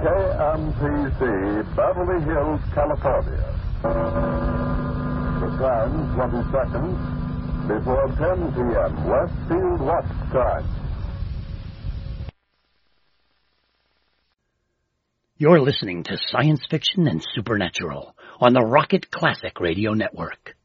KMPC, Beverly Hills, California. The time, 20 seconds before 10 p.m. Westfield Watch Time. You're listening to Science Fiction and Supernatural on the Rocket Classic Radio Network.